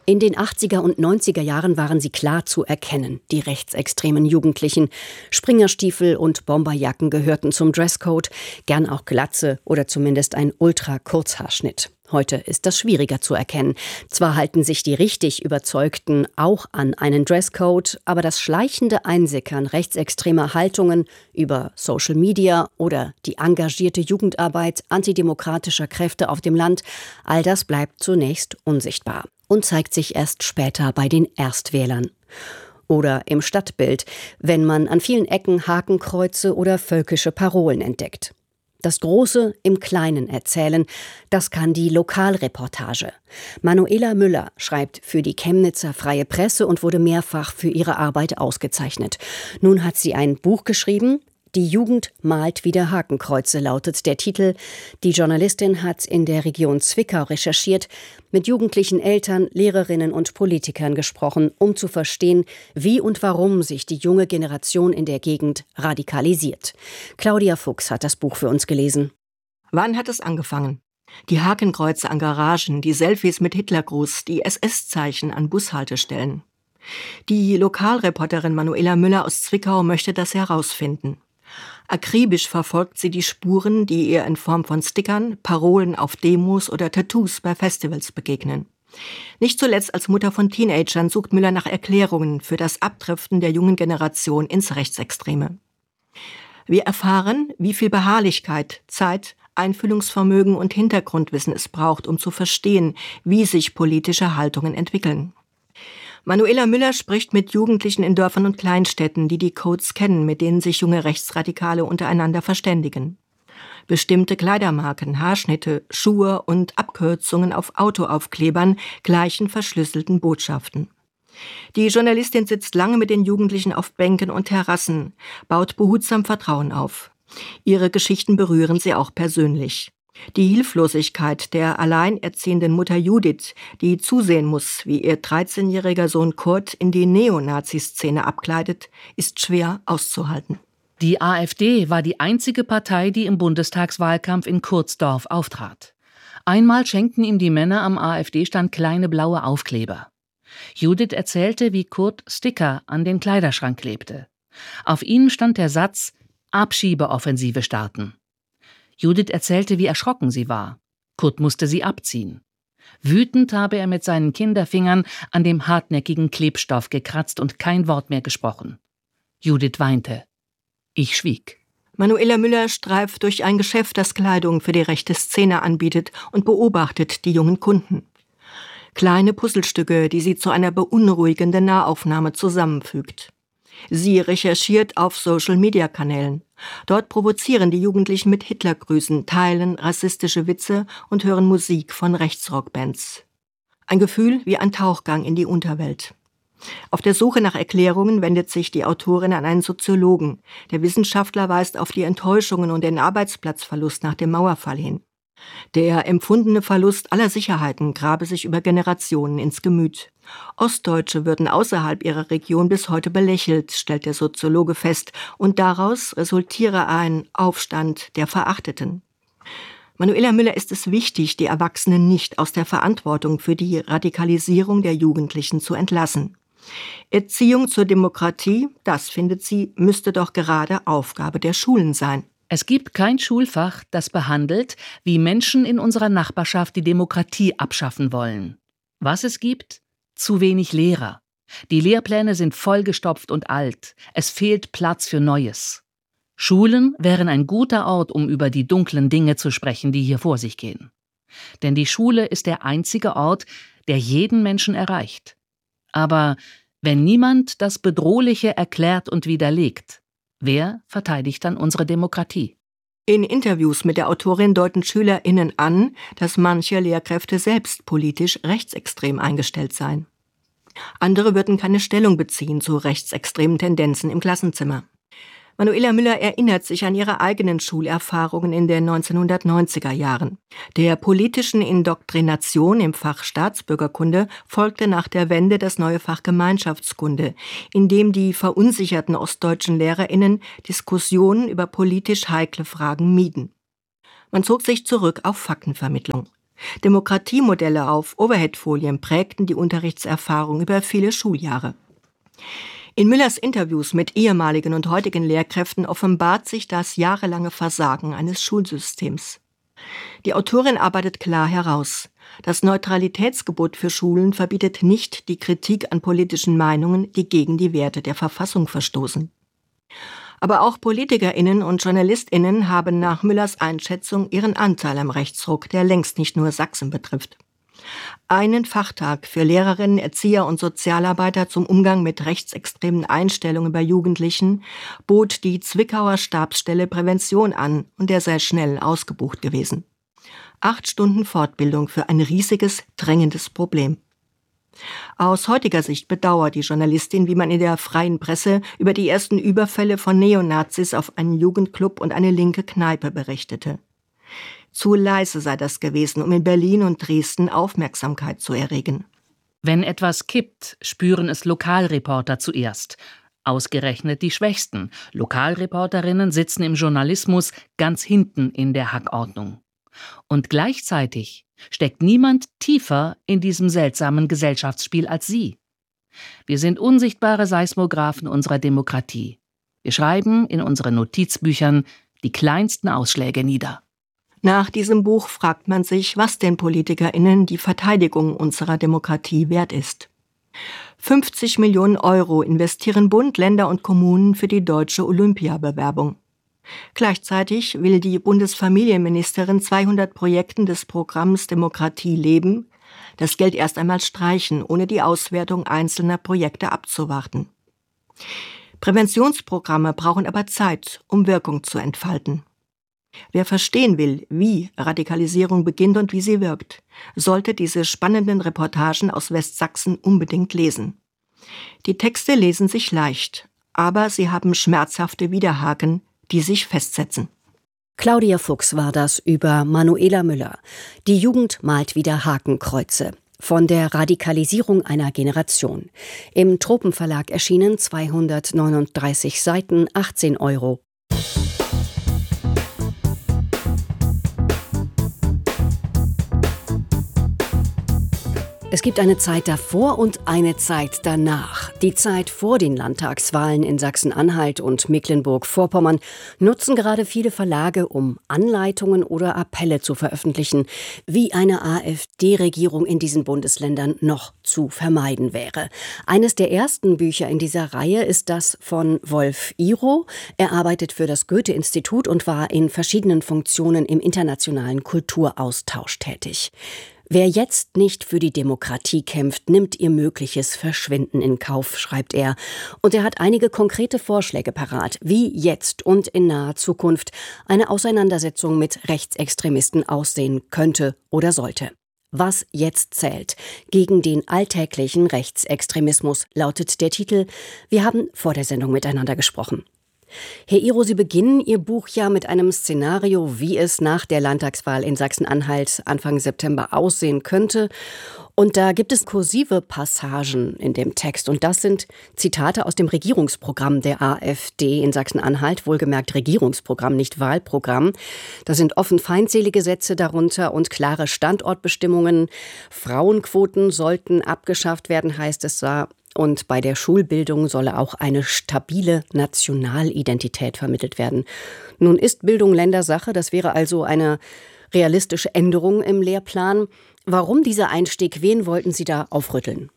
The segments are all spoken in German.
In den 80er und 90er Jahren waren sie klar zu erkennen, die rechtsextremen Jugendlichen. Springerstiefel und Bomberjacken gehörten zum Dresscode, gern auch Glatze oder zumindest ein Ultra-Kurzhaarschnitt. Heute ist das schwieriger zu erkennen. Zwar halten sich die richtig Überzeugten auch an einen Dresscode, aber das schleichende Einsickern rechtsextremer Haltungen über Social Media oder die engagierte Jugendarbeit antidemokratischer Kräfte auf dem Land, all das bleibt zunächst unsichtbar und zeigt sich erst später bei den Erstwählern. Oder im Stadtbild, wenn man an vielen Ecken Hakenkreuze oder völkische Parolen entdeckt. Das Große im Kleinen erzählen, das kann die Lokalreportage. Manuela Müller schreibt für die Chemnitzer Freie Presse und wurde mehrfach für ihre Arbeit ausgezeichnet. Nun hat sie ein Buch geschrieben. Die Jugend malt wieder Hakenkreuze, lautet der Titel. Die Journalistin hat in der Region Zwickau recherchiert, mit jugendlichen Eltern, Lehrerinnen und Politikern gesprochen, um zu verstehen, wie und warum sich die junge Generation in der Gegend radikalisiert. Claudia Fuchs hat das Buch für uns gelesen. Wann hat es angefangen? Die Hakenkreuze an Garagen, die Selfies mit Hitlergruß, die SS-Zeichen an Bushaltestellen. Die Lokalreporterin Manuela Müller aus Zwickau möchte das herausfinden. Akribisch verfolgt sie die Spuren, die ihr in Form von Stickern, Parolen auf Demos oder Tattoos bei Festivals begegnen. Nicht zuletzt als Mutter von Teenagern sucht Müller nach Erklärungen für das Abdriften der jungen Generation ins Rechtsextreme. Wir erfahren, wie viel Beharrlichkeit, Zeit, Einfühlungsvermögen und Hintergrundwissen es braucht, um zu verstehen, wie sich politische Haltungen entwickeln. Manuela Müller spricht mit Jugendlichen in Dörfern und Kleinstädten, die Codes kennen, mit denen sich junge Rechtsradikale untereinander verständigen. Bestimmte Kleidermarken, Haarschnitte, Schuhe und Abkürzungen auf Autoaufklebern gleichen verschlüsselten Botschaften. Die Journalistin sitzt lange mit den Jugendlichen auf Bänken und Terrassen, baut behutsam Vertrauen auf. Ihre Geschichten berühren sie auch persönlich. Die Hilflosigkeit der alleinerziehenden Mutter Judith, die zusehen muss, wie ihr 13-jähriger Sohn Kurt in die Neonazi-Szene abgleitet, ist schwer auszuhalten. Die AfD war die einzige Partei, die im Bundestagswahlkampf in Kurzdorf auftrat. Einmal schenkten ihm die Männer am AfD-Stand kleine blaue Aufkleber. Judith erzählte, wie Kurt Sticker an den Kleiderschrank klebte. Auf ihnen stand der Satz: Abschiebeoffensive starten. Judith erzählte, wie erschrocken sie war. Kurt musste sie abziehen. Wütend habe er mit seinen Kinderfingern an dem hartnäckigen Klebstoff gekratzt und kein Wort mehr gesprochen. Judith weinte. Ich schwieg. Manuela Müller streift durch ein Geschäft, das Kleidung für die rechte Szene anbietet, und beobachtet die jungen Kunden. Kleine Puzzlestücke, die sie zu einer beunruhigenden Nahaufnahme zusammenfügt. Sie recherchiert auf Social-Media-Kanälen. Dort provozieren die Jugendlichen mit Hitlergrüßen, teilen rassistische Witze und hören Musik von Rechtsrockbands. Ein Gefühl wie ein Tauchgang in die Unterwelt. Auf der Suche nach Erklärungen wendet sich die Autorin an einen Soziologen. Der Wissenschaftler weist auf die Enttäuschungen und den Arbeitsplatzverlust nach dem Mauerfall hin. Der empfundene Verlust aller Sicherheiten grabe sich über Generationen ins Gemüt. Ostdeutsche würden außerhalb ihrer Region bis heute belächelt, stellt der Soziologe fest, und daraus resultiere ein Aufstand der Verachteten. Manuela Müller ist es wichtig, die Erwachsenen nicht aus der Verantwortung für die Radikalisierung der Jugendlichen zu entlassen. Erziehung zur Demokratie, das findet sie, müsste doch gerade Aufgabe der Schulen sein. Es gibt kein Schulfach, das behandelt, wie Menschen in unserer Nachbarschaft die Demokratie abschaffen wollen. Was es gibt? Zu wenig Lehrer. Die Lehrpläne sind vollgestopft und alt. Es fehlt Platz für Neues. Schulen wären ein guter Ort, um über die dunklen Dinge zu sprechen, die hier vor sich gehen. Denn die Schule ist der einzige Ort, der jeden Menschen erreicht. Aber wenn niemand das Bedrohliche erklärt und widerlegt, wer verteidigt dann unsere Demokratie? In Interviews mit der Autorin deuten SchülerInnen an, dass manche Lehrkräfte selbst politisch rechtsextrem eingestellt seien. Andere würden keine Stellung beziehen zu rechtsextremen Tendenzen im Klassenzimmer. Manuela Müller erinnert sich an ihre eigenen Schulerfahrungen in den 1990er Jahren. Der politischen Indoktrination im Fach Staatsbürgerkunde folgte nach der Wende das neue Fach Gemeinschaftskunde, in dem die verunsicherten ostdeutschen LehrerInnen Diskussionen über politisch heikle Fragen mieden. Man zog sich zurück auf Faktenvermittlung. Demokratiemodelle auf Overheadfolien prägten die Unterrichtserfahrung über viele Schuljahre. In Müllers Interviews mit ehemaligen und heutigen Lehrkräften offenbart sich das jahrelange Versagen eines Schulsystems. Die Autorin arbeitet klar heraus: Das Neutralitätsgebot für Schulen verbietet nicht die Kritik an politischen Meinungen, die gegen die Werte der Verfassung verstoßen. Aber auch PolitikerInnen und JournalistInnen haben nach Müllers Einschätzung ihren Anteil am Rechtsruck, der längst nicht nur Sachsen betrifft. Einen Fachtag für Lehrerinnen, Erzieher und Sozialarbeiter zum Umgang mit rechtsextremen Einstellungen bei Jugendlichen bot die Zwickauer Stabsstelle Prävention an, und der sei schnell ausgebucht gewesen. 8 Stunden Fortbildung für ein riesiges, drängendes Problem. Aus heutiger Sicht bedauert die Journalistin, wie man in der freien Presse über die ersten Überfälle von Neonazis auf einen Jugendclub und eine linke Kneipe berichtete. Zu leise sei das gewesen, um in Berlin und Dresden Aufmerksamkeit zu erregen. Wenn etwas kippt, spüren es Lokalreporter zuerst. Ausgerechnet die Schwächsten. Lokalreporterinnen sitzen im Journalismus ganz hinten in der Hackordnung. Und gleichzeitig steckt niemand tiefer in diesem seltsamen Gesellschaftsspiel als sie. Wir sind unsichtbare Seismographen unserer Demokratie. Wir schreiben in unseren Notizbüchern die kleinsten Ausschläge nieder. Nach diesem Buch fragt man sich, was den PolitikerInnen die Verteidigung unserer Demokratie wert ist. 50 Millionen Euro investieren Bund, Länder und Kommunen für die deutsche Olympiabewerbung. Gleichzeitig will die Bundesfamilienministerin 200 Projekten des Programms Demokratie leben das Geld erst einmal streichen, ohne die Auswertung einzelner Projekte abzuwarten. Präventionsprogramme brauchen aber Zeit, um Wirkung zu entfalten. Wer verstehen will, wie Radikalisierung beginnt und wie sie wirkt, sollte diese spannenden Reportagen aus Westsachsen unbedingt lesen. Die Texte lesen sich leicht, aber sie haben schmerzhafte Widerhaken, die sich festsetzen. Claudia Fuchs war das über Manuela Müller. Die Jugend malt wieder Hakenkreuze. Von der Radikalisierung einer Generation. Im Tropenverlag erschienen, 239 Seiten, 18 €. Es gibt eine Zeit davor und eine Zeit danach. Die Zeit vor den Landtagswahlen in Sachsen-Anhalt und Mecklenburg-Vorpommern nutzen gerade viele Verlage, um Anleitungen oder Appelle zu veröffentlichen, wie eine AfD-Regierung in diesen Bundesländern noch zu vermeiden wäre. Eines der ersten Bücher in dieser Reihe ist das von Wolf Iro. Er arbeitet für das Goethe-Institut und war in verschiedenen Funktionen im internationalen Kulturaustausch tätig. Wer jetzt nicht für die Demokratie kämpft, nimmt ihr mögliches Verschwinden in Kauf, schreibt er. Und er hat einige konkrete Vorschläge parat, wie jetzt und in naher Zukunft eine Auseinandersetzung mit Rechtsextremisten aussehen könnte oder sollte. Was jetzt zählt gegen den alltäglichen Rechtsextremismus, lautet der Titel. Wir haben vor der Sendung miteinander gesprochen. Herr Iro, Sie beginnen Ihr Buch ja mit einem Szenario, wie es nach der Landtagswahl in Sachsen-Anhalt Anfang September aussehen könnte. Und da gibt es kursive Passagen in dem Text. Und das sind Zitate aus dem Regierungsprogramm der AfD in Sachsen-Anhalt. Wohlgemerkt Regierungsprogramm, nicht Wahlprogramm. Da sind offen feindselige Sätze darunter und klare Standortbestimmungen. Frauenquoten sollten abgeschafft werden, heißt es da. Und bei der Schulbildung solle auch eine stabile Nationalidentität vermittelt werden. Nun ist Bildung Ländersache, das wäre also eine realistische Änderung im Lehrplan. Warum dieser Einstieg? Wen wollten Sie da aufrütteln?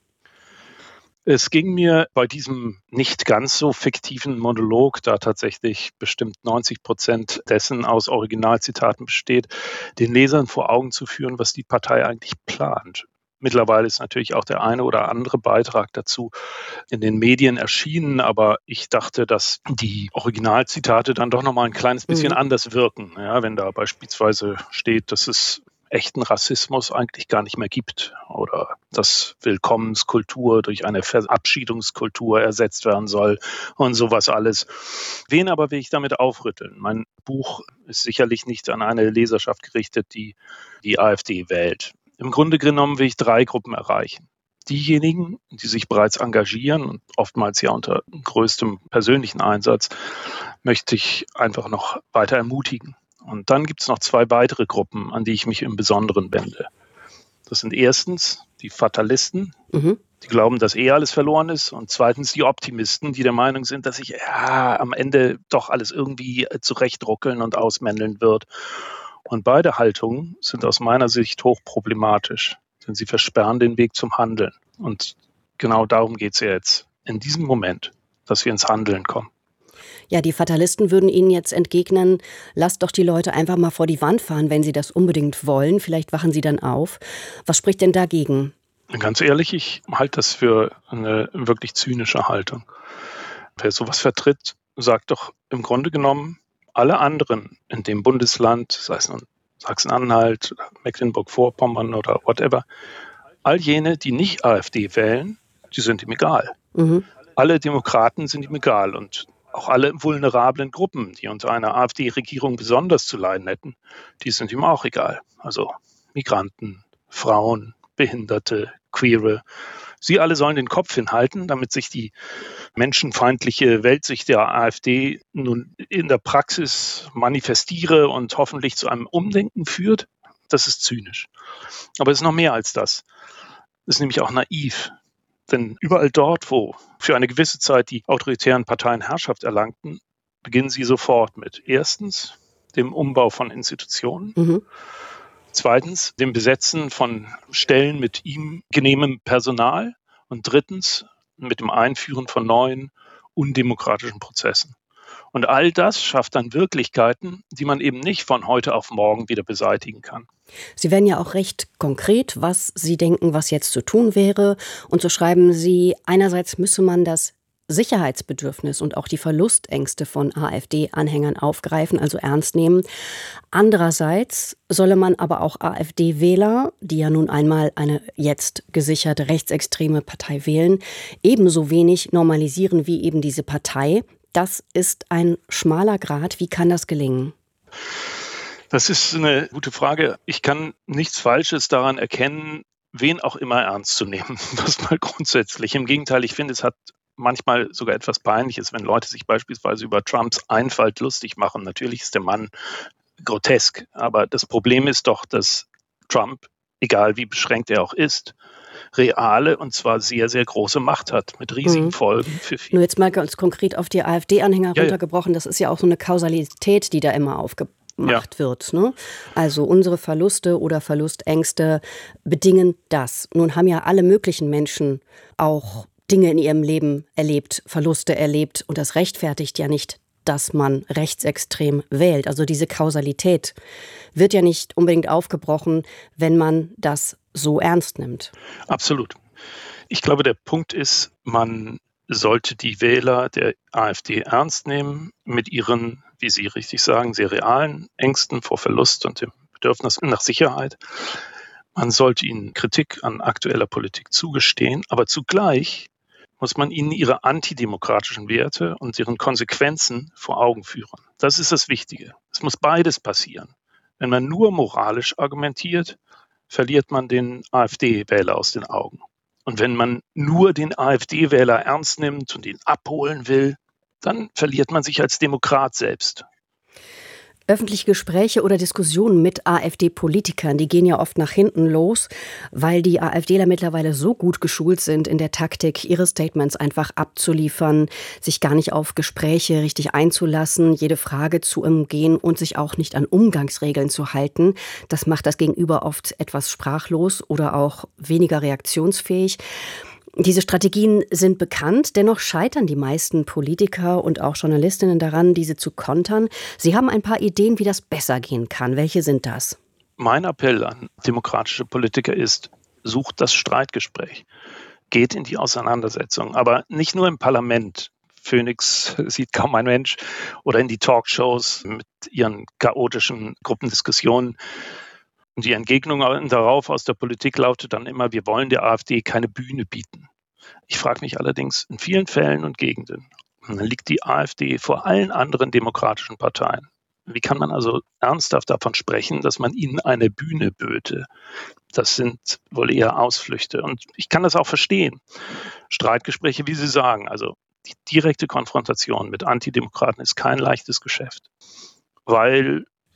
Es ging mir bei diesem nicht ganz so fiktiven Monolog, da tatsächlich bestimmt 90% dessen aus Originalzitaten besteht, den Lesern vor Augen zu führen, was die Partei eigentlich plant. Mittlerweile ist natürlich auch der eine oder andere Beitrag dazu in den Medien erschienen, aber ich dachte, dass die Originalzitate dann doch nochmal ein kleines bisschen anders wirken. Ja, wenn da beispielsweise steht, dass es echten Rassismus eigentlich gar nicht mehr gibt oder dass Willkommenskultur durch eine Verabschiedungskultur ersetzt werden soll und sowas alles. Wen aber will ich damit aufrütteln? Mein Buch ist sicherlich nicht an eine Leserschaft gerichtet, die die AfD wählt. Im Grunde genommen will ich 3 Gruppen erreichen. Diejenigen, die sich bereits engagieren und oftmals ja unter größtem persönlichen Einsatz, möchte ich einfach noch weiter ermutigen. Und dann gibt es noch 2 weitere Gruppen, an die ich mich im Besonderen wende. Das sind erstens die Fatalisten, die glauben, dass alles verloren ist. Und zweitens die Optimisten, die der Meinung sind, dass sich am Ende doch alles irgendwie zurechtruckeln und ausmändeln wird. Und beide Haltungen sind aus meiner Sicht hochproblematisch, denn sie versperren den Weg zum Handeln. Und genau darum geht es ja jetzt, in diesem Moment, dass wir ins Handeln kommen. Ja, die Fatalisten würden Ihnen jetzt entgegnen, lasst doch die Leute einfach mal vor die Wand fahren, wenn sie das unbedingt wollen. Vielleicht wachen sie dann auf. Was spricht denn dagegen? Ganz ehrlich, ich halte das für eine wirklich zynische Haltung. Wer sowas vertritt, sagt doch im Grunde genommen, alle anderen in dem Bundesland, sei es nun Sachsen-Anhalt, Mecklenburg-Vorpommern oder whatever, all jene, die nicht AfD wählen, die sind ihm egal. Alle Demokraten sind ihm egal und auch alle vulnerablen Gruppen, die unter einer AfD-Regierung besonders zu leiden hätten, die sind ihm auch egal. Also Migranten, Frauen, Behinderte, Queere. Sie alle sollen den Kopf hinhalten, damit sich die menschenfeindliche Weltsicht der AfD nun in der Praxis manifestiere und hoffentlich zu einem Umdenken führt. Das ist zynisch. Aber es ist noch mehr als das. Es ist nämlich auch naiv. Denn überall dort, wo für eine gewisse Zeit die autoritären Parteien Herrschaft erlangten, beginnen sie sofort mit erstens dem Umbau von Institutionen, zweitens dem Besetzen von Stellen mit ihm genehmem Personal und drittens mit dem Einführen von neuen, undemokratischen Prozessen. Und all das schafft dann Wirklichkeiten, die man eben nicht von heute auf morgen wieder beseitigen kann. Sie werden ja auch recht konkret, was Sie denken, was jetzt zu tun wäre. Und so schreiben Sie, einerseits müsse man das Sicherheitsbedürfnis und auch die Verlustängste von AfD-Anhängern aufgreifen, also ernst nehmen. Andererseits solle man aber auch AfD-Wähler, die ja nun einmal eine jetzt gesicherte rechtsextreme Partei wählen, ebenso wenig normalisieren wie eben diese Partei. Das ist ein schmaler Grat. Wie kann das gelingen? Das ist eine gute Frage. Ich kann nichts Falsches daran erkennen, wen auch immer ernst zu nehmen. Das mal grundsätzlich. Im Gegenteil, ich finde, es hat manchmal sogar etwas Peinliches, wenn Leute sich beispielsweise über Trumps Einfalt lustig machen. Natürlich ist der Mann grotesk, aber das Problem ist doch, dass Trump, egal wie beschränkt er auch ist, reale und zwar sehr, sehr große Macht hat, mit riesigen Folgen für viele. Nur jetzt mal ganz konkret auf die AfD-Anhänger runtergebrochen. Das ist ja auch so eine Kausalität, die da immer aufgemacht wird. Ne? Also unsere Verluste oder Verlustängste bedingen das. Nun haben ja alle möglichen Menschen auch Dinge in ihrem Leben erlebt, Verluste erlebt. Und das rechtfertigt ja nicht, dass man rechtsextrem wählt. Also diese Kausalität wird ja nicht unbedingt aufgebrochen, wenn man das so ernst nimmt. Absolut. Ich glaube, der Punkt ist, man sollte die Wähler der AfD ernst nehmen mit ihren, wie Sie richtig sagen, sehr realen Ängsten vor Verlust und dem Bedürfnis nach Sicherheit. Man sollte ihnen Kritik an aktueller Politik zugestehen, aber zugleich muss man ihnen ihre antidemokratischen Werte und deren Konsequenzen vor Augen führen. Das ist das Wichtige. Es muss beides passieren. Wenn man nur moralisch argumentiert, verliert man den AfD-Wähler aus den Augen. Und wenn man nur den AfD-Wähler ernst nimmt und ihn abholen will, dann verliert man sich als Demokrat selbst. Öffentliche Gespräche oder Diskussionen mit AfD-Politikern, die gehen ja oft nach hinten los, weil die AfDler mittlerweile so gut geschult sind in der Taktik, ihre Statements einfach abzuliefern, sich gar nicht auf Gespräche richtig einzulassen, jede Frage zu umgehen und sich auch nicht an Umgangsregeln zu halten. Das macht das Gegenüber oft etwas sprachlos oder auch weniger reaktionsfähig. Diese Strategien sind bekannt, dennoch scheitern die meisten Politiker und auch Journalistinnen daran, diese zu kontern. Sie haben ein paar Ideen, wie das besser gehen kann. Welche sind das? Mein Appell an demokratische Politiker ist, sucht das Streitgespräch, geht in die Auseinandersetzung, aber nicht nur im Parlament. Phoenix sieht kaum ein Mensch, oder in die Talkshows mit ihren chaotischen Gruppendiskussionen. Und die Entgegnung darauf aus der Politik lautet dann immer, wir wollen der AfD keine Bühne bieten. Ich frage mich allerdings in vielen Fällen und Gegenden, dann liegt die AfD vor allen anderen demokratischen Parteien. Wie kann man also ernsthaft davon sprechen, dass man ihnen eine Bühne böte? Das sind wohl eher Ausflüchte. Und ich kann das auch verstehen. Streitgespräche, wie Sie sagen, also die direkte Konfrontation mit Antidemokraten ist kein leichtes Geschäft, weil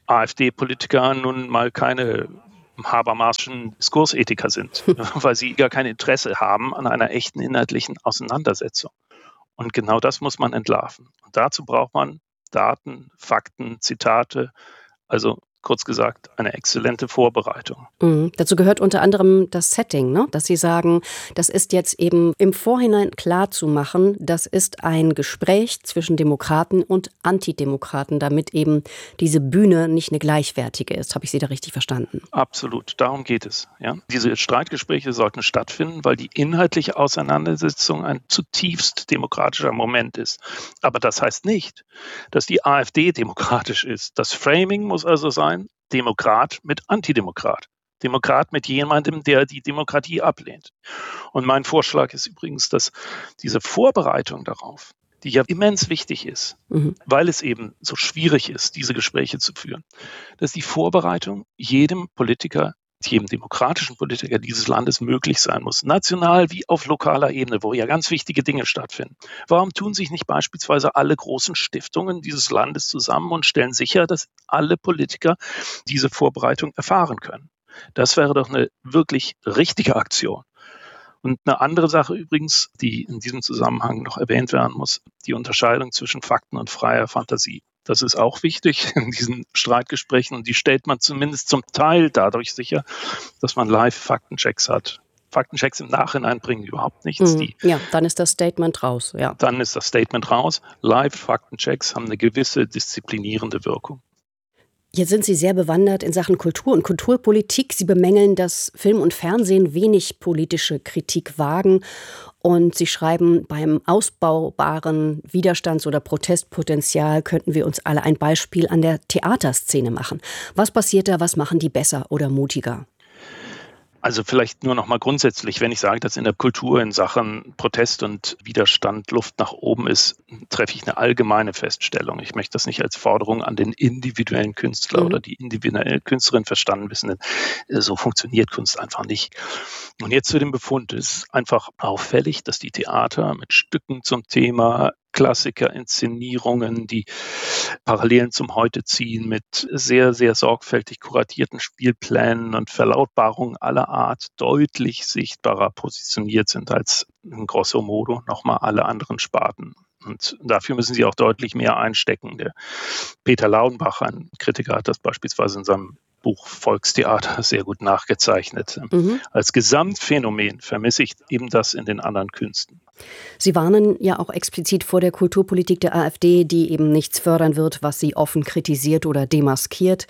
AfD-Politiker nun mal keine Habermaschen Diskursethiker sind, weil sie gar kein Interesse haben an einer echten inhaltlichen Auseinandersetzung. Und genau das muss man entlarven. Und dazu braucht man Daten, Fakten, Zitate, also kurz gesagt, eine exzellente Vorbereitung. Dazu gehört unter anderem das Setting, ne? Dass Sie sagen, das ist jetzt eben im Vorhinein klar zu machen, das ist ein Gespräch zwischen Demokraten und Antidemokraten, damit eben diese Bühne nicht eine gleichwertige ist. Habe ich Sie da richtig verstanden? Absolut, darum geht es. Ja? Diese Streitgespräche sollten stattfinden, weil die inhaltliche Auseinandersetzung ein zutiefst demokratischer Moment ist. Aber das heißt nicht, dass die AfD demokratisch ist. Das Framing muss also sein, Demokrat mit Antidemokrat. Demokrat mit jemandem, der die Demokratie ablehnt. Und mein Vorschlag ist übrigens, dass diese Vorbereitung darauf, die ja immens wichtig ist, weil es eben so schwierig ist, diese Gespräche zu führen, dass die Vorbereitung jedem Politiker, jedem demokratischen Politiker dieses Landes möglich sein muss, national wie auf lokaler Ebene, wo ja ganz wichtige Dinge stattfinden. Warum tun sich nicht beispielsweise alle großen Stiftungen dieses Landes zusammen und stellen sicher, dass alle Politiker diese Vorbereitung erfahren können? Das wäre doch eine wirklich richtige Aktion. Und eine andere Sache übrigens, die in diesem Zusammenhang noch erwähnt werden muss, die Unterscheidung zwischen Fakten und freier Fantasie. Das ist auch wichtig in diesen Streitgesprächen und die stellt man zumindest zum Teil dadurch sicher, dass man Live-Faktenchecks hat. Faktenchecks im Nachhinein bringen überhaupt nichts. Ja, dann ist das Statement raus. Ja. Dann ist das Statement raus. Live-Faktenchecks haben eine gewisse disziplinierende Wirkung. Jetzt sind Sie sehr bewandert in Sachen Kultur und Kulturpolitik. Sie bemängeln, dass Film und Fernsehen wenig politische Kritik wagen. Und Sie schreiben, beim ausbaubaren Widerstands- oder Protestpotenzial könnten wir uns alle ein Beispiel an der Theaterszene machen. Was passiert da? Was machen die besser oder mutiger? Also vielleicht nur noch mal grundsätzlich, wenn ich sage, dass in der Kultur in Sachen Protest und Widerstand Luft nach oben ist, treffe ich eine allgemeine Feststellung. Ich möchte das nicht als Forderung an den individuellen Künstler oder die individuelle Künstlerin verstanden wissen, denn so funktioniert Kunst einfach nicht. Und jetzt zu dem Befund. Es ist einfach auffällig, dass die Theater mit Stücken zum Thema Klassiker, Inszenierungen, die Parallelen zum Heute ziehen, mit sehr, sehr sorgfältig kuratierten Spielplänen und Verlautbarungen aller Art deutlich sichtbarer positioniert sind als in grosso modo nochmal alle anderen Sparten. Und dafür müssen sie auch deutlich mehr einstecken. Der Peter Laudenbach, ein Kritiker, hat das beispielsweise in seinem Buch Volkstheater sehr gut nachgezeichnet. Als Gesamtphänomen vermisse ich eben das in den anderen Künsten. Sie warnen ja auch explizit vor der Kulturpolitik der AfD, die eben nichts fördern wird, was sie offen kritisiert oder demaskiert.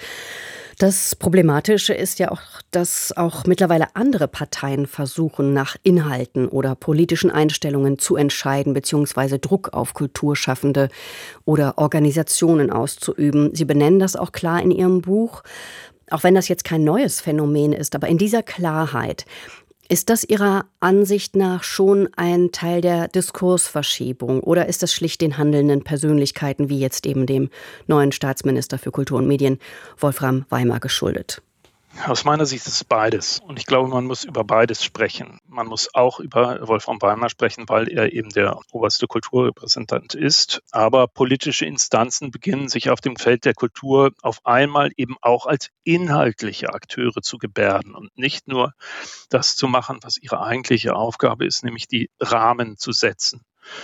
Das Problematische ist ja auch, dass auch mittlerweile andere Parteien versuchen, nach Inhalten oder politischen Einstellungen zu entscheiden bzw. Druck auf Kulturschaffende oder Organisationen auszuüben. Sie benennen das auch klar in Ihrem Buch, auch wenn das jetzt kein neues Phänomen ist, aber in dieser Klarheit. Ist das Ihrer Ansicht nach schon ein Teil der Diskursverschiebung oder ist das schlicht den handelnden Persönlichkeiten wie jetzt eben dem neuen Staatsminister für Kultur und Medien, Wolfram Weimar, geschuldet? Aus meiner Sicht ist es beides. Und ich glaube, man muss über beides sprechen. Man muss auch über Wolfram Weimar sprechen, weil er eben der oberste Kulturrepräsentant ist. Aber politische Instanzen beginnen sich auf dem Feld der Kultur auf einmal eben auch als inhaltliche Akteure zu gebärden und nicht nur das zu machen, was ihre eigentliche Aufgabe ist, nämlich die Rahmen zu setzen,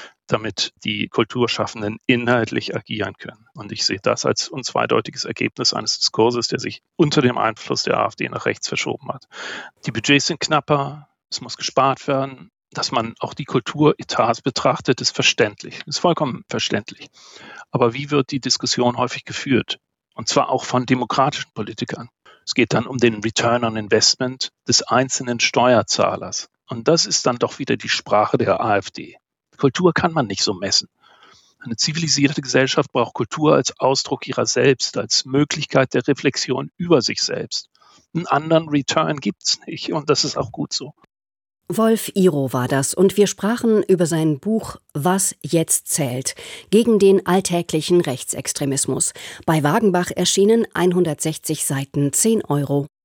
damit die Kulturschaffenden inhaltlich agieren können. Und ich sehe das als unzweideutiges Ergebnis eines Diskurses, der sich unter dem Einfluss der AfD nach rechts verschoben hat. Die Budgets sind knapper, es muss gespart werden. Dass man auch die Kulturetats betrachtet, ist verständlich, ist vollkommen verständlich. Aber wie wird die Diskussion häufig geführt? Und zwar auch von demokratischen Politikern. Es geht dann um den Return on Investment des einzelnen Steuerzahlers. Und das ist dann doch wieder die Sprache der AfD. Kultur kann man nicht so messen. Eine zivilisierte Gesellschaft braucht Kultur als Ausdruck ihrer selbst, als Möglichkeit der Reflexion über sich selbst. Einen anderen Return gibt's nicht und das ist auch gut so. Wolf Iro war das und wir sprachen über sein Buch Was jetzt zählt, gegen den alltäglichen Rechtsextremismus. Bei Wagenbach erschienen 160 Seiten, 10 €.